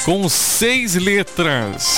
com 6 letras.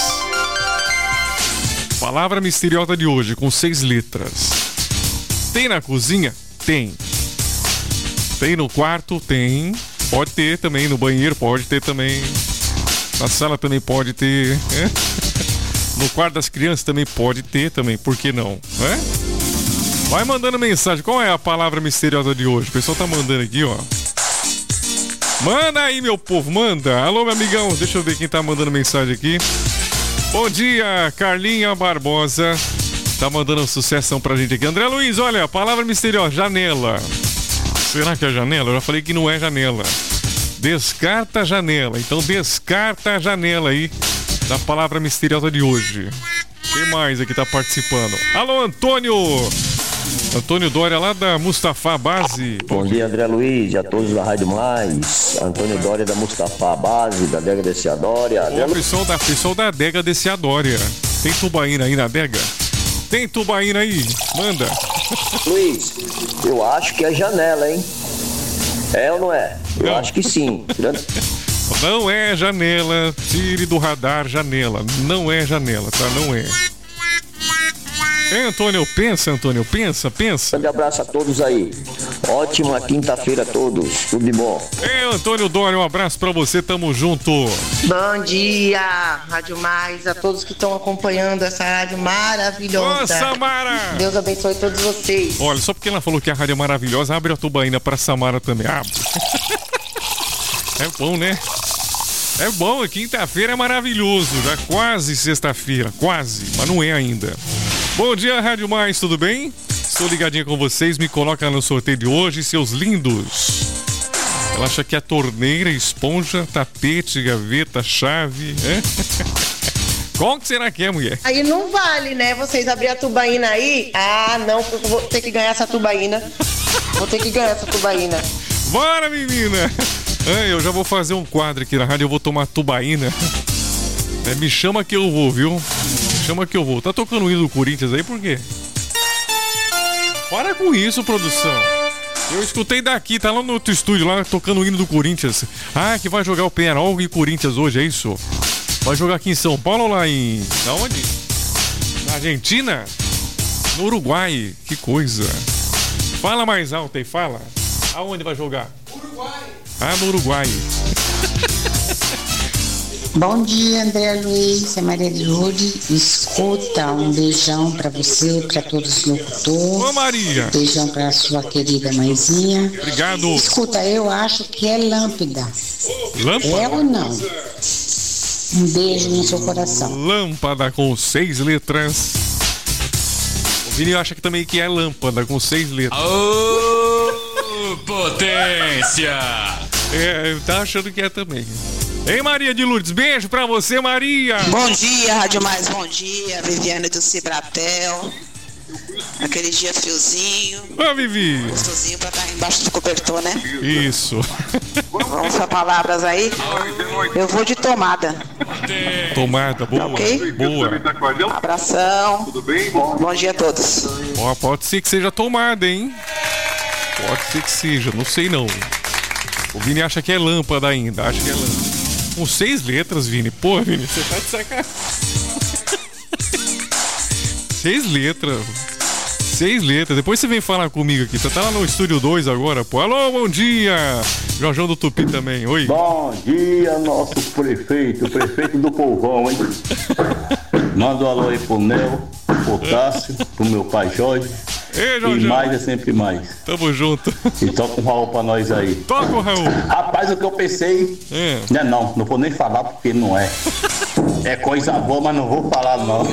Palavra misteriosa de hoje, com 6 letras. Tem na cozinha? Tem. Tem no quarto? Tem. Pode ter também. No banheiro? Pode ter também. Na sala também pode ter. No quarto das crianças também pode ter também. Por que não? Vai mandando mensagem. Qual é a palavra misteriosa de hoje? O pessoal tá mandando aqui, ó. Manda aí, meu povo, manda. Alô, meu amigão. Deixa eu ver quem tá mandando mensagem aqui. Bom dia, Carlinha Barbosa. Tá mandando sucessão pra gente aqui. André Luiz, olha, palavra misteriosa, janela. Será que é janela? Eu já falei que não é janela. Descarta a janela. Então descarta a janela aí da palavra misteriosa de hoje. Quem mais aqui tá participando? Alô, Antônio! Antônio Dória lá da Mustafa Base. Bom dia, André Luiz e a todos da Rádio Mais. Antônio Dória da Mustafa Base, da Adega Deseadória. O pessoal da Adega Deseadória. Tem tubaína aí na adega? Tem tubaína aí? Manda. Luiz, eu acho que é janela, hein? É ou não é? Eu acho que sim. Não é janela. Tire do radar janela. Não é janela, tá? Não é. Antônio, pensa, Antônio, pensa. Grande abraço a todos aí. Ótima quinta-feira a todos. Tudo de bom. Antônio Dória, um abraço pra você, tamo junto. Bom dia, Rádio Mais, a todos que estão acompanhando essa rádio maravilhosa. Ô, Samara! Deus abençoe todos vocês. Olha, só porque ela falou que a rádio é maravilhosa, abre a tubaína pra Samara também. É bom, né? É bom, quinta-feira é maravilhoso, já quase sexta-feira, quase, mas não é ainda. Bom dia, Rádio Mais, tudo bem? Estou ligadinha com vocês, me coloca no sorteio de hoje, seus lindos. Ela acha que é torneira, esponja, tapete, gaveta, chave, Qual que será que é, mulher? Aí não vale, né? Vocês abrir a tubaína aí? Ah, não, porque eu vou ter que ganhar essa tubaína. Bora, menina! Eu já vou fazer um quadro aqui na rádio, eu vou tomar tubaína. Me chama que eu vou, viu? Chama que eu vou. Tá tocando o hino do Corinthians aí, por quê? Para com isso, produção. Eu escutei daqui, tá lá no outro estúdio, lá tocando o hino do Corinthians. Ah, que vai jogar o Penharol e Corinthians hoje, é isso? Vai jogar aqui em São Paulo ou lá em... Da onde? Na Argentina? No Uruguai. Que coisa. Fala mais alto aí, fala. Aonde vai jogar? Uruguai. Ah, no Uruguai. Bom dia, André Luiz, é Maria de Lourdes. Escuta, um beijão pra você, pra todos os locutores. Ô, Maria. Beijão pra sua querida mãezinha. Obrigado. Escuta, eu acho que é lâmpada. Lâmpada? É ou não? Um beijo no seu coração. Lâmpada com 6 letras. O Vini acha que também que é lâmpada com 6 letras. Ô, potência! Tá achando que é também. Ei, Maria de Lourdes, beijo pra você, Maria. Bom dia, Rádio Mais, bom dia. Viviane do Cibratel. Aquele dia friozinho. Ô, Vivi. Gostosinho pra estar embaixo do cobertor, né? Isso. Vamos para palavras aí. Eu vou de tomada. Tomada, boa. Ok? Boa. Abração. Tudo bem? Bom dia a todos. Ó, pode ser que seja tomada, hein? Pode ser que seja, não sei não. O Vini acha que é lâmpada ainda, acha que é lâmpada. Com 6 letras, Vini. Pô, Vini, você tá de sacanagem. 6 letras. 6 letras. Depois você vem falar comigo aqui. Você tá lá no Estúdio 2 agora, pô. Alô, bom dia. Jorjão do Tupi também. Oi. Bom dia, nosso prefeito. Prefeito do povão, hein? Manda um alô aí pro Nel, pro Tássio, pro meu pai Jorge. Ei, Jorge. E mais é sempre mais. Tamo junto. E toca um Raul pra nós aí. Toca o Raul. Rapaz, o que eu pensei... Não vou nem falar porque não é. É coisa boa, mas não vou falar não.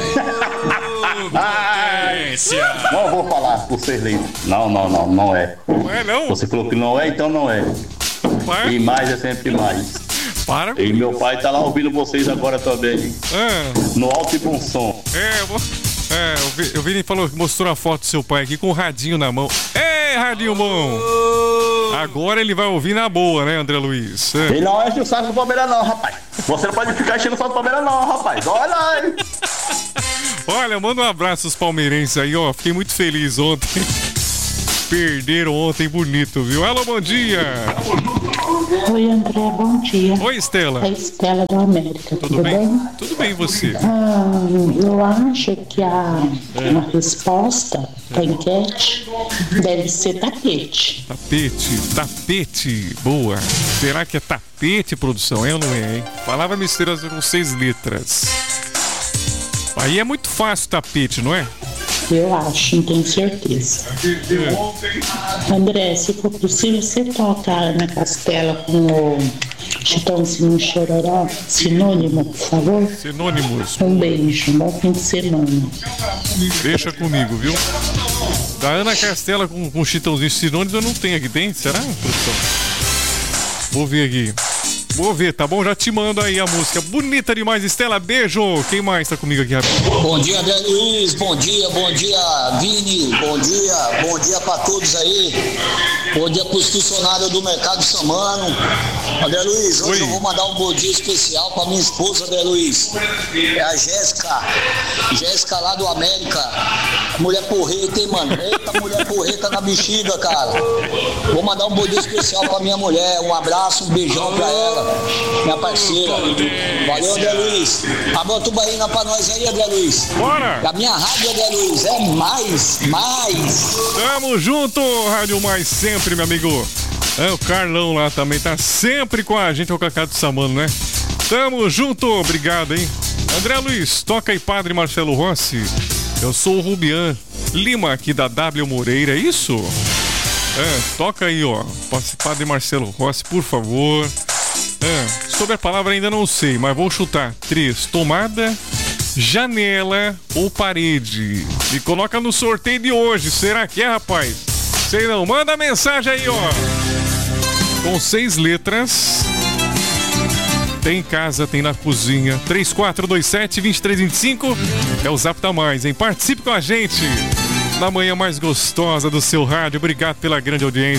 Não vou falar por ser leito. Não é. Não é não? Você falou que não é, então não é. E mais é sempre mais. Para. E meu pai tá lá ouvindo vocês agora também. No alto e bom som. O Vini falou, mostrou a foto do seu pai aqui com o radinho na mão. Ei, radinho bom! Agora ele vai ouvir na boa, né, André Luiz? Ele não enche o saco do Palmeiras não, rapaz. Você não pode ficar enchendo o saco do Palmeiras não, rapaz. Olha aí. Olha, manda um abraço aos palmeirenses aí, ó. Fiquei muito feliz ontem. Perderam ontem bonito, viu? Alô, bom dia! Oi, André, bom dia. Oi, Estela. É a Estela do América, tudo bem? Tudo bem, e você? Eu acho que a resposta da enquete deve ser tapete. Tapete, boa. Será que é tapete, produção? É ou não é, hein? Palavra misteriosa com 6 letras. Aí é muito fácil tapete, não é? Eu acho, não tenho certeza. André, se for possível, você toca a Ana Castela com o Chitãozinho Chororó, sinônimo, por favor? Sinônimos. Um beijo, bom fim de semana. Deixa comigo, viu? Da Ana Castela com Chitãozinho, sinônimos eu não tenho aqui. Tem? Será, produção? Vou ver aqui. Vou ver, tá bom? Já te mando aí a música. Bonita demais, Estela. Beijo. Quem mais tá comigo aqui? Bom dia, André Luiz. Bom dia, Vini. Bom dia pra todos aí. Bom dia pros funcionários do Mercado Samano. André Luiz, hoje eu vou mandar um bom dia especial pra minha esposa, André Luiz. É a Jéssica lá do América. Mulher porreta, hein, mano? Eita, mulher porreta na bexiga, cara. Vou mandar um bom dia especial pra minha mulher. Um abraço, um beijão pra ela. Minha parceira. Valeu, André Luiz. Abre uma tubaína pra nós aí, André Luiz. Bora! A minha rádio, André Luiz, é mais. Tamo junto, Rádio Mais sempre, meu amigo. O Carlão lá também tá sempre com a gente, o Cacá do Samano, né? Tamo junto, obrigado, hein? André Luiz, toca aí, Padre Marcelo Rossi. Eu sou o Rubian Lima, aqui da W Moreira, é isso? Toca aí, ó. Padre Marcelo Rossi, por favor. Sobre a palavra ainda não sei, mas vou chutar. 3, tomada, janela ou parede. E coloca no sorteio de hoje. Será que é, rapaz? Sei não. Manda mensagem aí, ó. Com 6 letras. Tem em casa, tem na cozinha. 3427-2325 é o Zap da Mais, hein? Participe com a gente na manhã mais gostosa do seu rádio. Obrigado pela grande audiência.